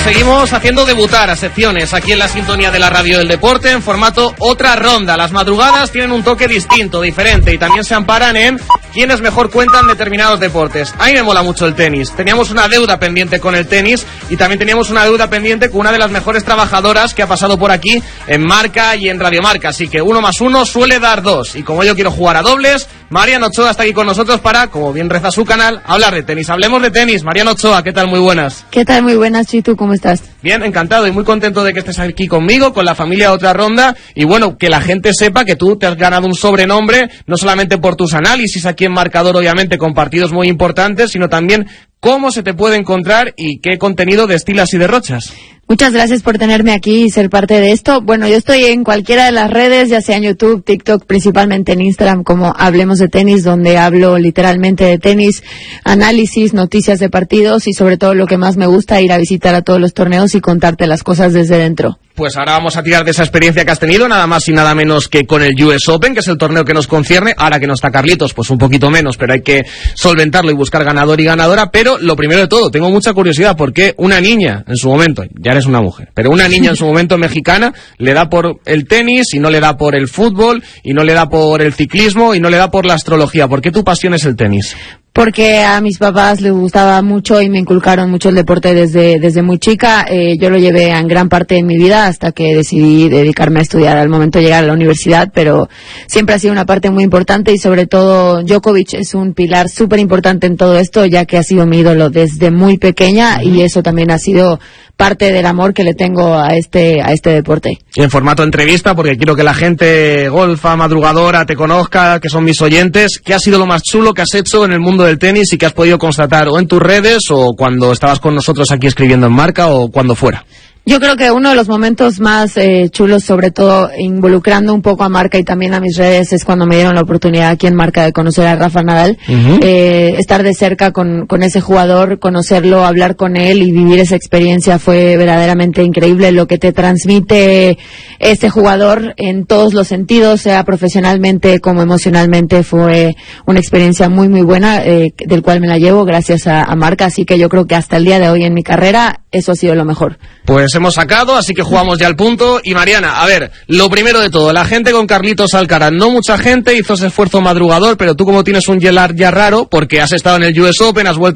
seguimos haciendo debutar a secciones aquí en la sintonía de la radio del deporte en formato otra ronda. Las madrugadas tienen un toque distinto, diferente, y también se amparan en quienes mejor cuentan determinados deportes. A mí me mola mucho el tenis. Teníamos una deuda pendiente con el tenis y también teníamos una deuda pendiente con una de las mejores trabajadoras que ha pasado por aquí en Marca y en Radio Marca. Así que 1 más 1 suele dar 2. Y como yo quiero jugar a dobles, Mariano Ochoa está aquí con nosotros para, como bien reza su canal, hablar de tenis. Hablemos de tenis. Mariano Ochoa, ¿qué tal? Muy buenas. ¿Qué tal? Muy buenas, Chitu, ¿cómo estás? Bien, encantado y muy contento de que estés aquí conmigo, con la familia Otra Ronda, y bueno, que la gente sepa que tú te has ganado un sobrenombre, no solamente por tus análisis aquí en Marcador, obviamente, con partidos muy importantes, sino también cómo se te puede encontrar y qué contenido destilas y derrochas. Muchas gracias por tenerme aquí y ser parte de esto. Bueno, yo estoy en cualquiera de las redes, ya sea en YouTube, TikTok, principalmente en Instagram, como Hablemos de Tenis, donde hablo literalmente de tenis, análisis, noticias de partidos y sobre todo lo que más me gusta, ir a visitar a todos los torneos y contarte las cosas desde dentro. Pues ahora vamos a tirar de esa experiencia que has tenido, nada más y nada menos que con el US Open, que es el torneo que nos concierne. Ahora que no está Carlitos, pues un poquito menos, pero hay que solventarlo y buscar ganador y ganadora. Pero lo primero de todo, tengo mucha curiosidad, porque una niña en su momento, ya eres una mujer, pero una niña en su momento mexicana le da por el tenis y no le da por el fútbol y no le da por el ciclismo y no le da por la astrología. ¿Por qué tu pasión es el tenis? Porque a mis papás les gustaba mucho y me inculcaron mucho el deporte desde muy chica. Yo lo llevé en gran parte de mi vida hasta que decidí dedicarme a estudiar al momento de llegar a la universidad, pero siempre ha sido una parte muy importante y sobre todo Djokovic es un pilar súper importante en todo esto, ya que ha sido mi ídolo desde muy pequeña y eso también ha sido parte del amor que le tengo a este deporte. Y en formato entrevista, porque quiero que la gente golfa, madrugadora, te conozca, que son mis oyentes, ¿qué ha sido lo más chulo que has hecho en el mundo del tenis y que has podido constatar o en tus redes o cuando estabas con nosotros aquí escribiendo en Marca o cuando fuera? Yo creo que uno de los momentos más chulos, sobre todo involucrando un poco a Marca y también a mis redes, es cuando me dieron la oportunidad aquí en Marca de conocer a Rafa Nadal, estar de cerca con ese jugador, conocerlo, hablar con él y vivir esa experiencia fue verdaderamente increíble. Lo que te transmite este jugador en todos los sentidos, sea profesionalmente como emocionalmente, fue una experiencia muy muy buena, del cual me la llevo gracias a Marca, así que yo creo que hasta el día de hoy en mi carrera eso ha sido lo mejor. Pues hemos sacado, así que jugamos ya al punto. Y Mariana, a ver, lo primero de todo, la gente con Carlitos Alcaraz, no mucha gente hizo ese esfuerzo madrugador, pero tú como tienes un yelar ya raro, porque has estado en el US Open, has vuelto